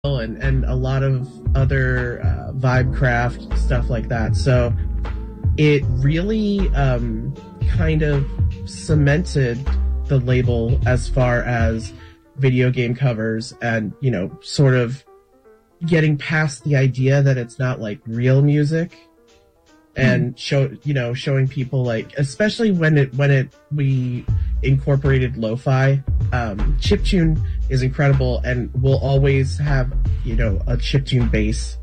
and a lot of other Vibecraft stuff like that. So it really kind of cemented the label as far as video game covers, and sort of getting past the idea that it's not like real music, and showing people, like, especially when we incorporated lo-fi. Chiptune is incredible and will always have a chiptune bass,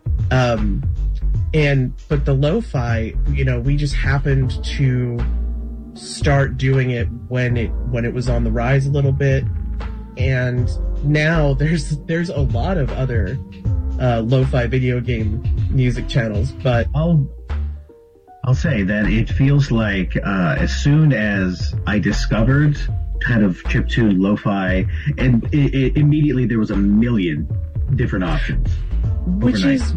but the lo-fi, we just happened to start doing it when it was on the rise a little bit, and now there's a lot of other lo-fi video game music channels. But I'll say that it feels like as soon as I discovered kind of chiptune lo-fi, and immediately there was a million different options. Which overnight.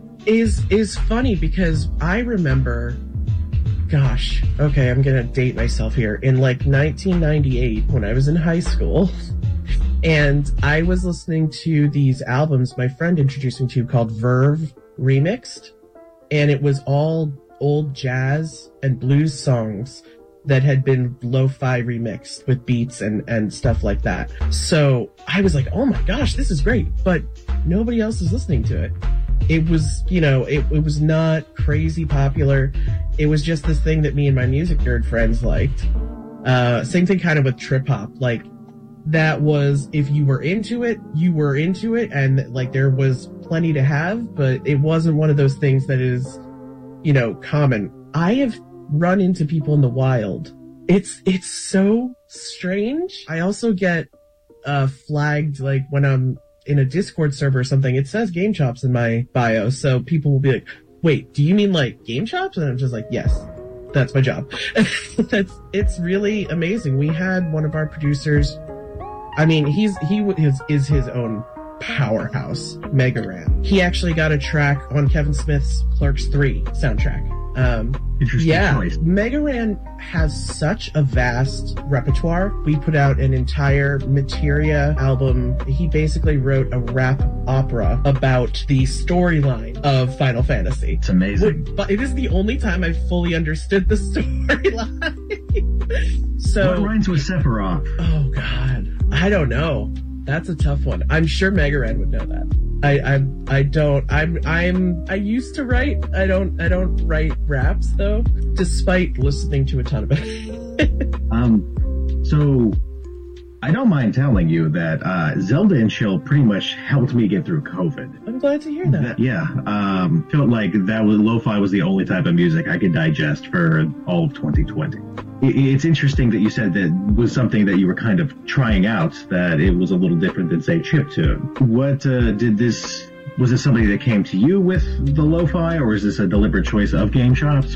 is funny, because I remember, gosh, okay, I'm gonna date myself here, in like 1998 when I was in high school, and I was listening to these albums my friend introduced me to called Verve Remixed, and it was all old jazz and blues songs that had been lo-fi remixed with beats and stuff like that. So I was like, oh my gosh, this is great, but nobody else is listening to it. It was, it was not crazy popular. It was just this thing that me and my music nerd friends liked. Same thing kind of with trip hop. Like, that was, if you were into it, you were into it, and like there was plenty to have, but it wasn't one of those things that is, common. I have run into people in the wild. It's so strange. I also get flagged, like when I'm in a Discord server or something, it says Game Chops in my bio, so people will be like, wait, do you mean like Game Chops? And I'm just like, yes, that's my job. It's really amazing. We had one of our producers, I mean, he is his own powerhouse, Mega Ran. He actually got a track on Kevin Smith's Clerks 3 soundtrack. Interesting choice. Mega Ran has such a vast repertoire. We put out an entire Materia album. He basically wrote a rap opera about the storyline of Final Fantasy. It's amazing. But it is the only time I fully understood the storyline. So, what rhymes with Sephiroth? Oh God, I don't know. That's a tough one. I'm sure Mega Ran would know that. I don't. I used to write. I don't write raps though, despite listening to a ton of it. So I don't mind telling you that Zelda and Chill pretty much helped me get through COVID. I'm glad to hear that. Felt like lo-fi was the only type of music I could digest for all of 2020. It's interesting that you said that was something that you were kind of trying out, that it was a little different than, say, chiptune. What was this somebody that came to you with the lo-fi, or is this a deliberate choice of Game Chops?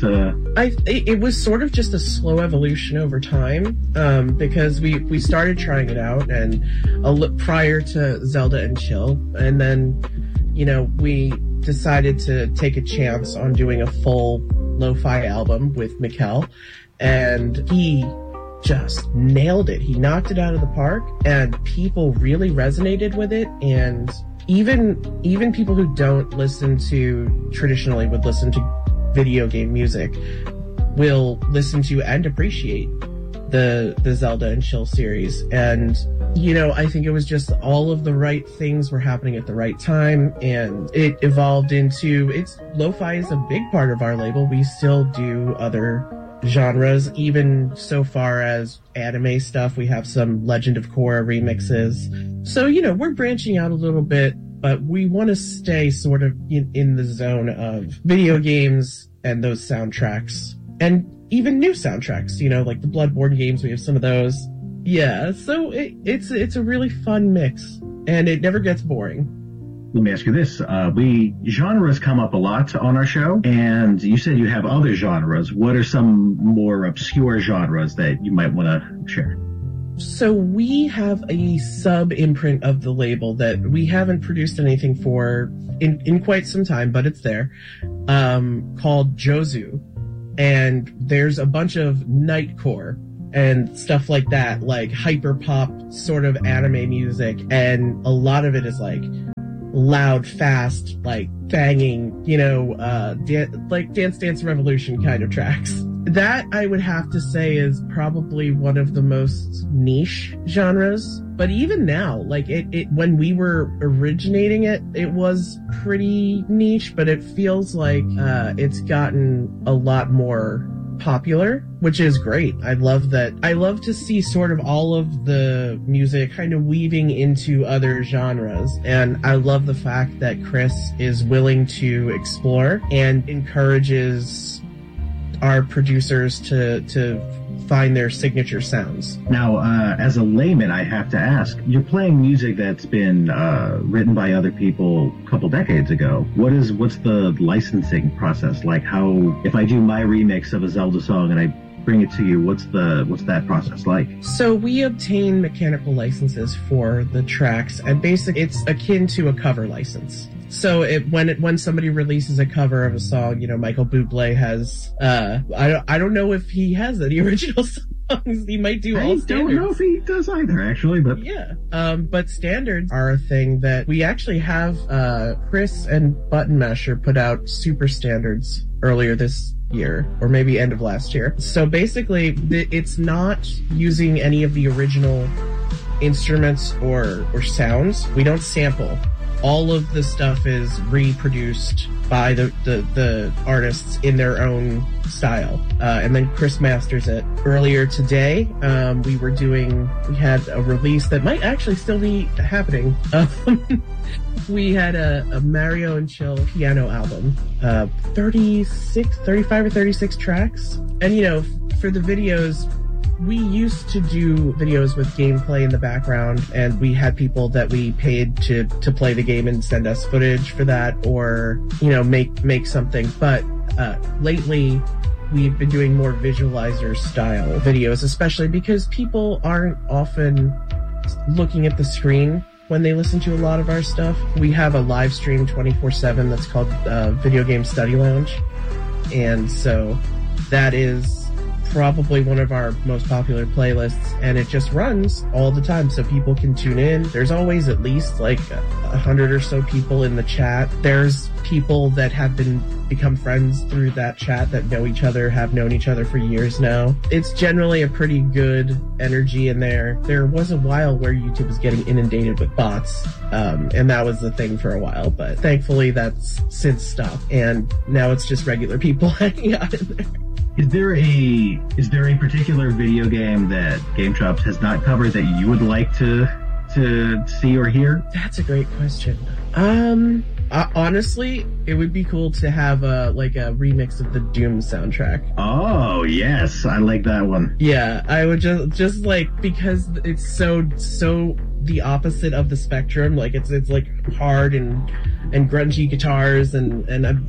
It was sort of just a slow evolution over time, because we started trying it out and prior to Zelda and Chill, and then we decided to take a chance on doing a full lo-fi album with Mikkel. And he just nailed it. He knocked it out of the park, and people really resonated with it. And even people who don't listen to traditionally would listen to video game music will listen to and appreciate the Zelda and Chill series. And I think it was just all of the right things were happening at the right time, and it evolved into lo-fi is a big part of our label. We still do other genres, even so far as anime stuff. We have some Legend of Korra remixes. So, we're branching out a little bit, but we want to stay sort of in the zone of video games and those soundtracks. And even new soundtracks, like the Bloodborne games, we have some of those. Yeah, so it's a really fun mix, and it never gets boring. Let me ask you this. Genres come up a lot on our show, and you said you have other genres. What are some more obscure genres that you might want to share? So we have a sub-imprint of the label that we haven't produced anything for in quite some time, but it's there, called Jozu. And there's a bunch of nightcore and stuff like that, like hyper pop sort of anime music, and a lot of it is like loud, fast, like banging, like Dance Dance Revolution kind of tracks. That, I would have to say, is probably one of the most niche genres. But even now, like it when we were originating it, it was pretty niche, but it feels like it's gotten a lot more popular, which is great. I love that. I love to see sort of all of the music kind of weaving into other genres. And I love the fact that Chris is willing to explore and encourages our producers to find their signature sounds. Now, as a layman, I have to ask, you're playing music that's been written by other people a couple decades ago. What's the licensing process like? How, if I do my remix of a Zelda song and I bring it to you, what's that process like? So we obtain mechanical licenses for the tracks, and basically it's akin to a cover license. So when somebody releases a cover of a song, Michael Bublé has, I don't know if he has any original songs. He might do all standards. I don't know if he does either, actually, but yeah. But standards are a thing that we actually have. Chris and Button Masher put out super standards earlier this year, or maybe end of last year. So basically, it's not using any of the original instruments or sounds. We don't sample. All of the stuff is reproduced by the artists in their own style. And then Chris masters it. Earlier today, we had a release that might actually still be happening. We had a Mario and Chill piano album, 35 or 36 tracks. And, for the videos, we used to do videos with gameplay in the background, and we had people that we paid to play the game and send us footage for that, or, make something. But lately, we've been doing more visualizer style videos, especially because people aren't often looking at the screen when they listen to a lot of our stuff. We have a live stream 24/7 that's called Video Game Study Lounge. And so that is probably one of our most popular playlists, and it just runs all the time so people can tune in. There's always at least like 100 or so people in the chat. There's people that have become friends through that chat that know each other, have known each other for years now. It's generally a pretty good energy in there. There was a while where YouTube was getting inundated with bots, and that was the thing for a while, but thankfully that's since stopped, and now it's just regular people hanging out in there. Is there a particular video game that Game Chops has not covered that you would like to see or hear? That's a great question. Honestly, it would be cool to have a remix of the Doom soundtrack. Oh yes, I like that one. Yeah, I would just like, because it's so the opposite of the spectrum. Like it's like hard and grungy guitars, and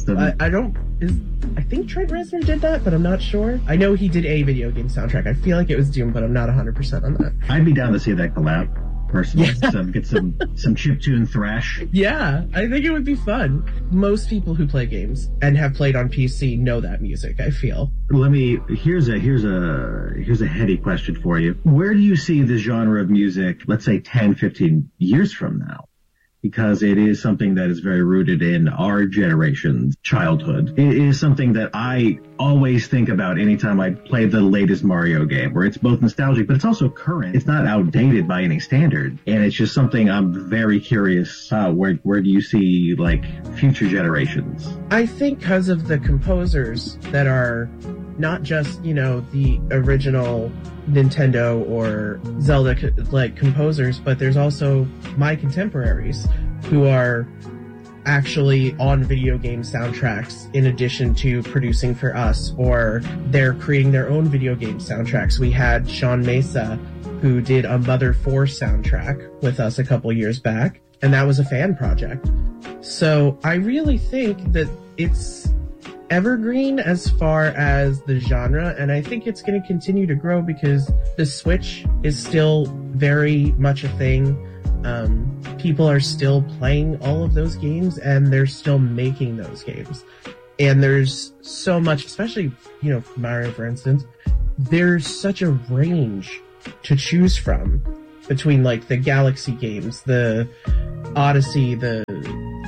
I think Trent Reznor did that, but I'm not sure. I know he did a video game soundtrack. I feel like it was Doom, but I'm not 100% on that. I'd be down to see that collab, personally. Yeah. Get some chiptune thrash. Yeah, I think it would be fun. Most people who play games and have played on PC know that music, I feel. Here's a heady question for you. Where do you see the genre of music, let's say 10, 15 years from now? Because it is something that is very rooted in our generation's childhood. It is something that I always think about anytime I play the latest Mario game, where it's both nostalgic, but it's also current. It's not outdated by any standard. And it's just something I'm very curious, where do you see, like, future generations? I think because of the composers that are not just, the original Nintendo or Zelda composers, but there's also my contemporaries who are actually on video game soundtracks in addition to producing for us, or they're creating their own video game soundtracks. We had Sean Mesa, who did a Mother 4 soundtrack with us a couple years back, and that was a fan project. So I really think that it's evergreen as far as the genre, and I think it's going to continue to grow because the Switch is still very much a thing. People are still playing all of those games, and they're still making those games. And there's so much, especially, Mario, for instance, there's such a range to choose from between, like, the Galaxy games, the Odyssey, the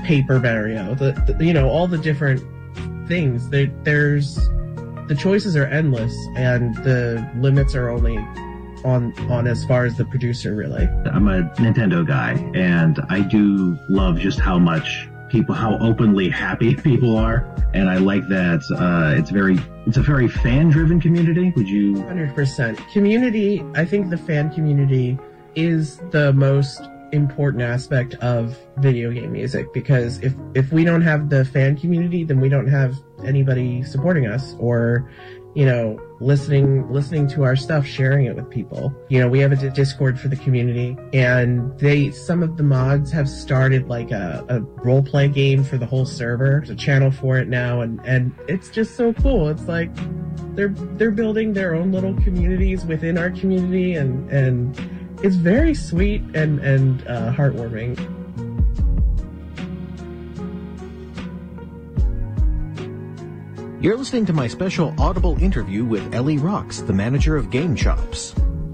Paper Mario, you know, all the different things. There's the choices are endless, and the limits are only on as far as the producer, really. I'm a Nintendo guy, and I do love just how openly happy people are, and I like that it's a very fan-driven community. Would you? 100%. Community, I think the fan community is the most important aspect of video game music, because if we don't have the fan community, then we don't have anybody supporting us or, you know, listening to our stuff, sharing it with people. You know, we have a Discord for the community, and some of the mods have started like a role play game for the whole server. There's a channel for it now, and it's just so cool. It's like they're building their own little communities within our community, and it's very sweet and heartwarming. You're listening to my special Audible interview with Ellie Rocks, the manager of Game Chops.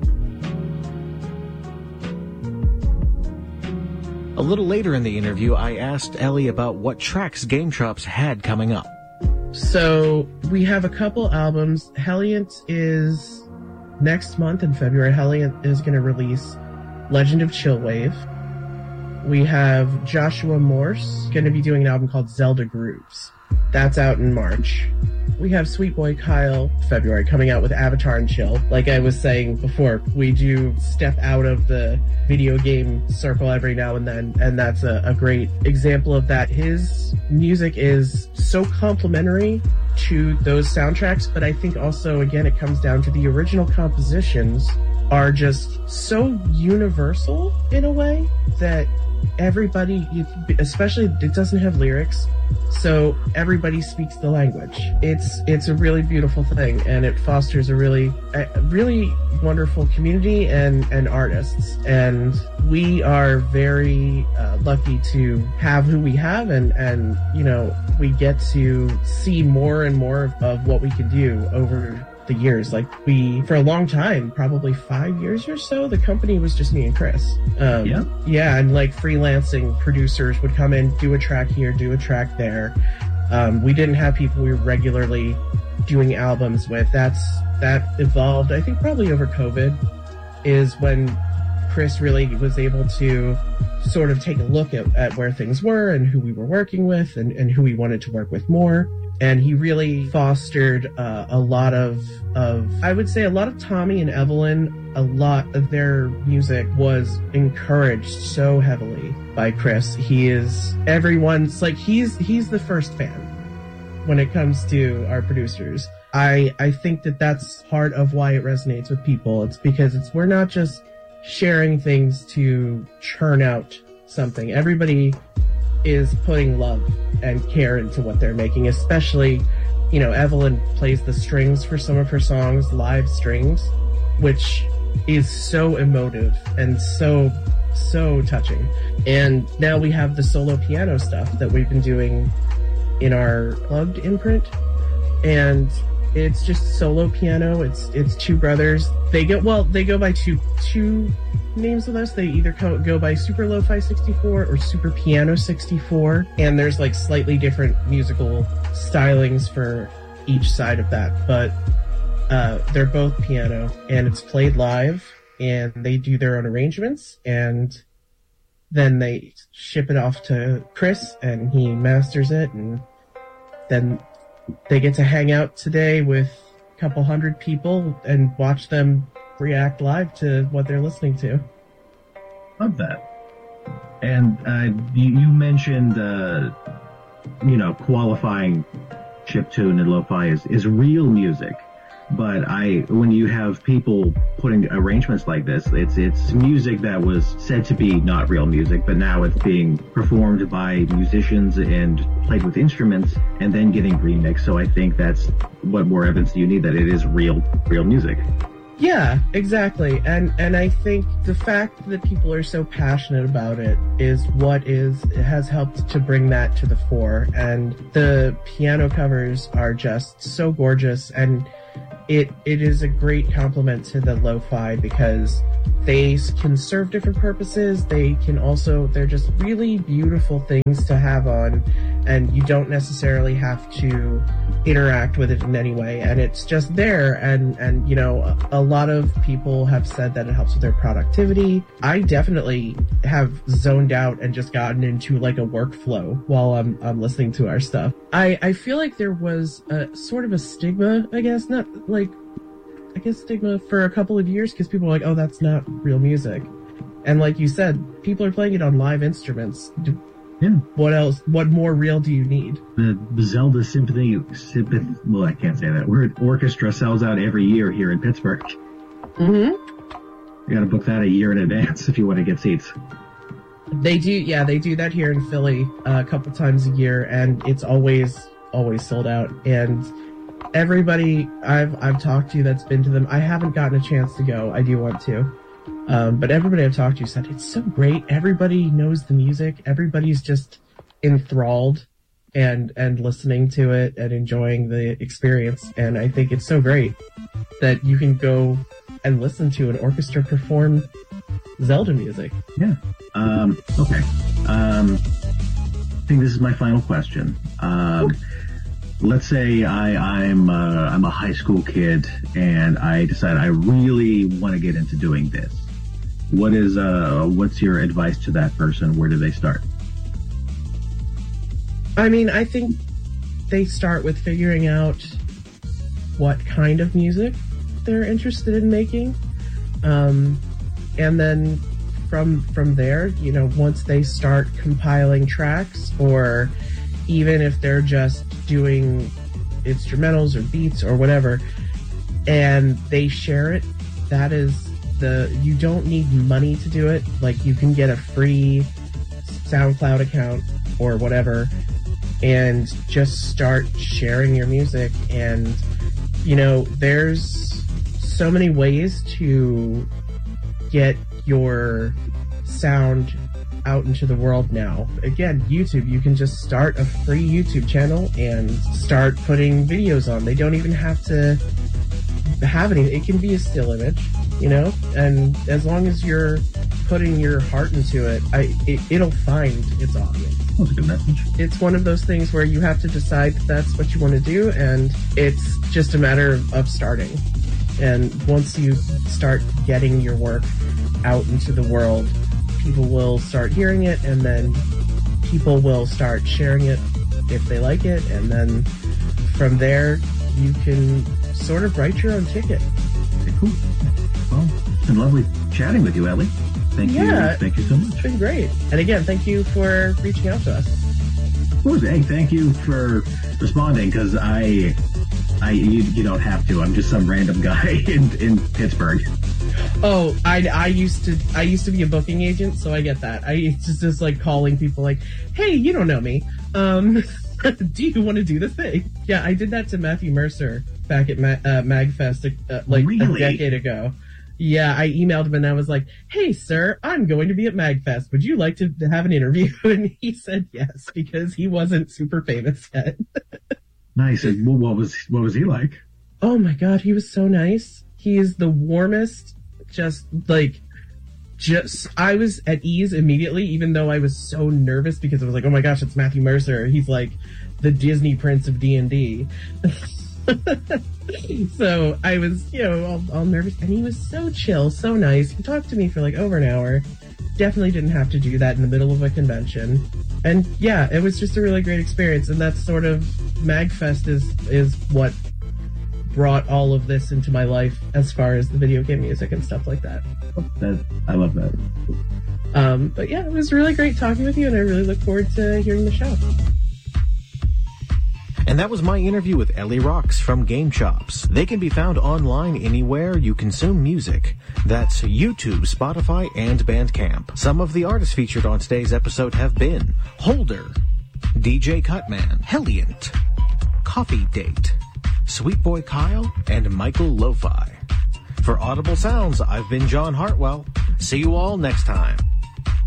A little later in the interview, I asked Ellie about what tracks Game Chops had coming up. So we have a couple albums. Helliant is next month in February. Helliant is going to release Legend of Chillwave. We have Joshua Morse going to be doing an album called Zelda Grooves. That's out in March. We have Sweet Boy Kyle, February, coming out with Avatar and Chill. Like I was saying before, we do step out of the video game circle every now and then, and that's a great example of that. His music is so complementary to those soundtracks, but I think also, again, it comes down to the original compositions are just so universal in a way that everybody, especially, it doesn't have lyrics, so everybody speaks the language. It's a really beautiful thing, and it fosters a really wonderful community and artists, and we are very lucky to have who we have, and you know, we get to see more and more of what we can do over the years. Like, for a long time, probably 5 years or so, the company was just me and Chris. Yeah, and like freelancing producers would come in, do a track here, do a track there. We didn't have people we were regularly doing albums with. That evolved, I think, probably over COVID, is when Chris really was able to sort of take a look at where things were and who we were working with and who we wanted to work with more. And he really fostered a lot of I would say a lot of Tommy and Evelyn. A lot of their music was encouraged so heavily by Chris. He is everyone's, like, he's the first fan when it comes to our producers. I think that's part of why it resonates with people. It's because we're not just sharing things to churn out something. Everybody is putting love and care into what they're making, especially, you know, Evelyn plays the strings for some of her songs, live strings, which is so emotive and so touching. And now we have the solo piano stuff that we've been doing in our Plugged imprint, and it's just solo piano. It's two brothers. They go by two names with us. They either go by Super Lo-Fi 64 or Super Piano 64, and there's like slightly different musical stylings for each side of that, but they're both piano, and it's played live, and they do their own arrangements, and then they ship it off to Chris, and he masters it, and then they get to hang out today with a couple hundred people and watch them react live to what they're listening to. Love that. And you mentioned, qualifying chiptune and lo-fi is real music. But when you have people putting arrangements like this, it's music that was said to be not real music, but now it's being performed by musicians and played with instruments and then getting remixed. So I think that's what more evidence do you need that it is real music. Yeah, exactly. And I think the fact that people are so passionate about it is what has helped to bring that to the fore. And the piano covers are just so gorgeous, and it is a great compliment to the lo-fi, because they can serve different purposes. They're just really beautiful things to have on, and you don't necessarily have to interact with it in any way, and it's just there. And you know, a lot of people have said that it helps with their productivity. I definitely have zoned out and just gotten into like a workflow while I'm listening to our stuff. I feel like there was a sort of a stigma, I guess, stigma for a couple of years, because people were like, oh, that's not real music. And like you said, people are playing it on live instruments. Yeah. What else? What more real do you need? The Zelda Symphony, well, I can't say that word, orchestra sells out every year here in Pittsburgh. Mm-hmm. You gotta book that a year in advance if you want to get seats. They do, yeah, they do that here in Philly a couple times a year, and it's always sold out. And everybody I've talked to that's been to them, I haven't gotten a chance to go. I do want to. But everybody I've talked to said it's so great. Everybody knows the music. Everybody's just enthralled and listening to it and enjoying the experience. And I think it's so great that you can go and listen to an orchestra perform Zelda music. Yeah. Okay. I think this is my final question. Let's say I'm a high school kid and I decide I really want to get into doing this. What's your advice to that person? Where do they start? I mean, I think they start with figuring out what kind of music they're interested in making. And then from there, you know, once they start compiling tracks, or even if they're just doing instrumentals or beats or whatever, and they share it, you don't need money to do it. Like, you can get a free SoundCloud account or whatever and just start sharing your music. And, you know, there's so many ways to get your sound out into the world now. Again, YouTube, you can just start a free YouTube channel and start putting videos on. They don't even have to have anything. It can be a still image, you know, and as long as you're putting your heart into it, it'll find its audience. That's a good message. It's one of those things where you have to decide that that's what you want to do, and it's just a matter of starting. And once you start getting your work out into the world, people will start hearing it, and then people will start sharing it if they like it, and then from there you can sort of write your own ticket. Okay, cool. Well, it's been lovely chatting with you, Ellie. Thank you so much. It's been great. And again, thank you for reaching out to us. Of course. Hey, thank you for responding, because you don't have to. I'm just some random guy in Pittsburgh. Oh, I used to be a booking agent, so I get that. It's just like calling people like, hey, you don't know me. Do you want to do the thing? Yeah, I did that to Matthew Mercer back at MagFest a decade ago. Yeah, I emailed him and I was like, hey, sir, I'm going to be at MagFest. Would you like to have an interview? And he said yes, because he wasn't super famous yet. Nice. And what was he like? Oh my God, he was so nice. He is the warmest. I was at ease immediately, even though I was so nervous, because I was like, oh my gosh, it's Matthew Mercer. He's like the Disney Prince of D&D. So I was, all nervous, and he was so chill, so nice. He talked to me for like over an hour. Definitely didn't have to do that in the middle of a convention. And yeah, it was just a really great experience. And that's sort of, MagFest is what brought all of this into my life as far as the video game music and stuff like that. I love that. But yeah, it was really great talking with you, and I really look forward to hearing the show. And that was my interview with Ellie Rocks from Game Chops. They can be found online anywhere you consume music. That's YouTube, Spotify, and Bandcamp. Some of the artists featured on today's episode have been Holder, DJ Cutman, Helliant, Coffee Date, Sweet Boy Kyle, and Michael Lo-Fi. For Audible Sounds, I've been John Hartwell. See you all next time.